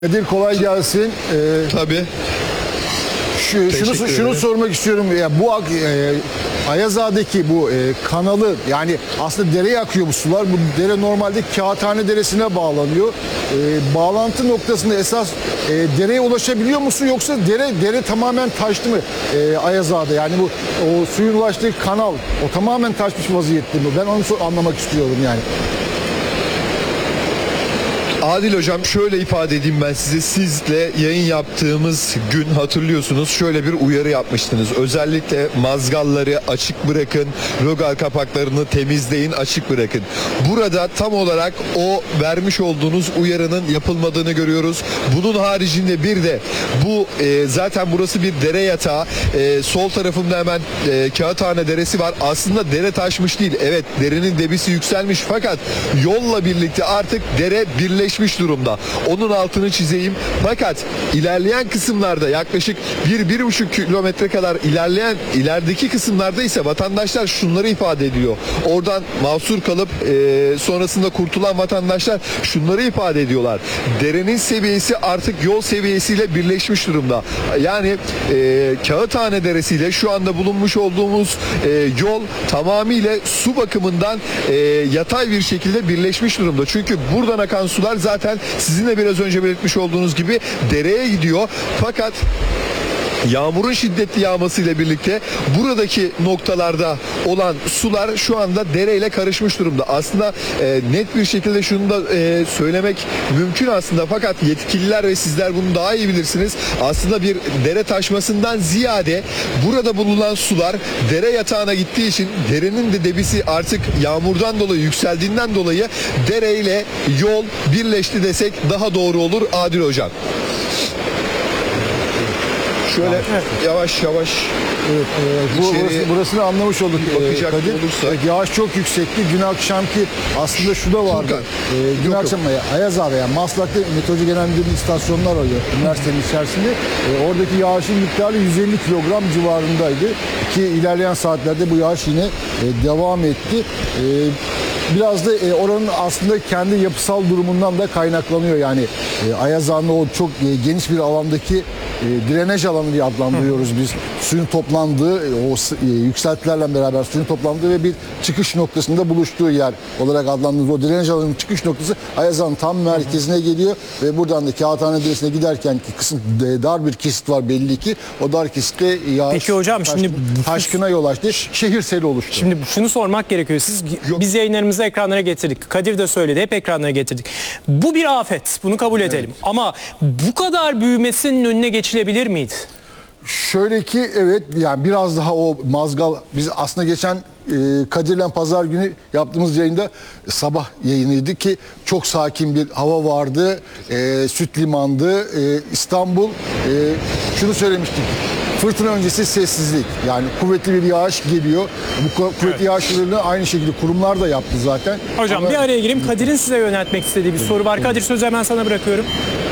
Kadir kolay gelsin. Tabii. Şunu sormak istiyorum. Ya bu Ayazağa'daki bu kanalı, yani aslında dereye akıyor bu sular. Bu dere normalde Kağıthane Deresi'ne bağlanıyor. Bağlantı noktasında esas dereye ulaşabiliyor musun, yoksa dere tamamen taştı mı Ayazağa'da? Yani bu o suyun ulaştığı kanal o tamamen taşmış vaziyette mi? Ben onu anlamak istiyorum yani. Adil Hocam, şöyle ifade edeyim ben size. Sizle yayın yaptığımız gün hatırlıyorsunuz, şöyle bir uyarı yapmıştınız. Özellikle mazgalları açık bırakın, rogal kapaklarını temizleyin, açık bırakın. Burada tam olarak o vermiş olduğunuz uyarının yapılmadığını görüyoruz. Bunun haricinde bir de bu zaten burası bir dere yatağı. Sol tarafımda hemen Kağıthane Deresi var. Aslında dere taşmış değil. Evet, derenin debisi yükselmiş, fakat yolla birlikte artık dere birleşmiş durumda. Onun altını çizeyim. Fakat ilerleyen kısımlarda, yaklaşık 1-1,5 kilometre kadar ilerideki kısımlarda ise vatandaşlar şunları ifade ediyor. Oradan mahsur kalıp sonrasında kurtulan vatandaşlar şunları ifade ediyorlar. Derenin seviyesi artık yol seviyesiyle birleşmiş durumda. Yani Kağıthane Deresi ile şu anda bulunmuş olduğumuz yol tamamıyla su bakımından yatay bir şekilde birleşmiş durumda. Çünkü buradan akan sular zaten sizin de biraz önce belirtmiş olduğunuz gibi dereye gidiyor. Fakat yağmurun şiddetli yağmasıyla birlikte buradaki noktalarda olan sular şu anda dereyle karışmış durumda. Aslında net bir şekilde şunu da söylemek mümkün aslında, fakat yetkililer ve sizler bunu daha iyi bilirsiniz. Aslında bir dere taşmasından ziyade burada bulunan sular dere yatağına gittiği için derenin de debisi artık yağmurdan dolayı yükseldiğinden dolayı dereyle yol birleşti desek daha doğru olur Adil Hocam. Şöyle yavaş yavaş. Evet, burasını anlamış olduk. Bakacak Kadir. olursak. Evet, yağış çok yüksekti. Dün akşamki aslında şu da vardı. Dün akşam Ayazağa'da, yani Maslak'ta Meteoroloji Genel Müdürlüğü istasyonlar oluyor üniversitenin içerisinde. Oradaki yağışın miktarı 150 kilogram civarındaydı. Ki ilerleyen saatlerde bu yağış yine devam etti. Biraz da oranın aslında kendi yapısal durumundan da kaynaklanıyor. Yani Ayazağa'nın o çok geniş bir alandaki drenaj alanı diye adlandırıyoruz biz. Suyun toplandığı, o yükseltilerle beraber suyun toplandığı ve bir çıkış noktasında buluştuğu yer olarak adlandırıyoruz. O drenaj alanının çıkış noktası Ayazağa'nın tam merkezine geliyor ve buradan da Kağıthane Deresi'ne giderken ki kısım dar bir kesit var belli ki. O dar kesitte yağış. Peki hocam, şimdi taşkına yol açtı. Şehir seli oluştu. Şimdi şunu sormak gerekiyor. Biz yayınlarımızı ekranlara getirdik. Kadir de söyledi. Hep ekranlara getirdik. Bu bir afet. Bunu kabul edelim. Evet. Ama bu kadar büyümesinin önüne geçilebilir miydi? Şöyle ki evet, yani biraz daha o mazgal, biz aslında geçen Kadir'le pazar günü yaptığımız yayında sabah yayınıydı ki çok sakin bir hava vardı. Süt limandı. İstanbul, şunu söylemiştik. Fırtına öncesi sessizlik. Yani kuvvetli bir yağış geliyor. Bu kuvvetli yağışlarını aynı şekilde kurumlar da yaptı zaten. Hocam bir araya gireyim. Kadir'in size yöneltmek istediği bir soru var. Kadir, sözü hemen sana bırakıyorum.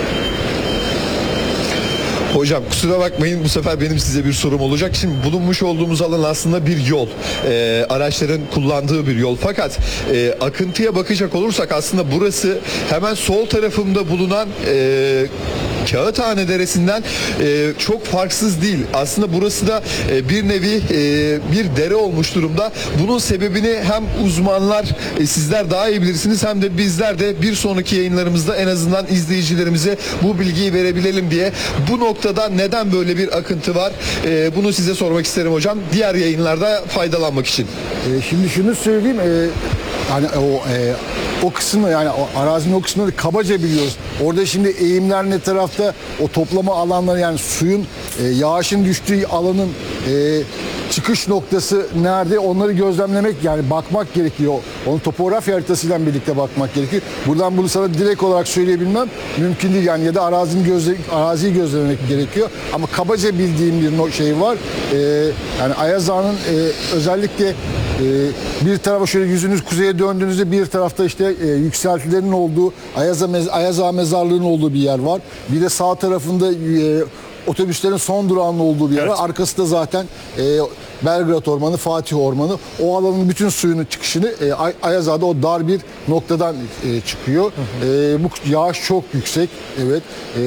Hocam kusura bakmayın, bu sefer benim size bir sorum olacak. Şimdi bulunmuş olduğumuz alan aslında bir yol. Araçların kullandığı bir yol. Fakat akıntıya bakacak olursak aslında burası hemen sol tarafımda bulunan Kağıthane Deresi'nden çok farksız değil. Aslında burası da bir nevi bir dere olmuş durumda. Bunun sebebini hem uzmanlar, sizler daha iyi bilirsiniz, hem de bizler de bir sonraki yayınlarımızda en azından izleyicilerimize bu bilgiyi verebilelim diye. Bu noktada neden böyle bir akıntı var? Bunu size sormak isterim hocam. Diğer yayınlarda faydalanmak için. Şimdi şunu söyleyeyim. Hani o kısmı, yani o arazinin o kısmını kabaca biliyoruz. Orada şimdi eğimler ne tarafta, o toplama alanları, yani suyun yağışın düştüğü alanın çıkış noktası nerede, onları gözlemlemek, yani bakmak gerekiyor. Onun topografya haritasıyla birlikte bakmak gerekiyor. Buradan bunu sana direkt olarak söyleyebilmem mümkün değil yani, ya da araziyi gözlemek gerekiyor. Ama kabaca bildiğim bir şey var. Yani Ayazağa'nın özellikle bir tarafa şöyle yüzünüz kuzeye döndüğünüzde bir tarafta işte yükseltilerin olduğu, Ayazağa mezarlığının olduğu bir yer var. Bir de sağ tarafında otobüslerin son durağının olduğu bir yer var. Arkası da zaten Belgrad Ormanı, Fatih Ormanı. O alanın bütün suyunun çıkışını Ayaz Ağa'da o dar bir noktadan çıkıyor. Bu yağış çok yüksek. Evet.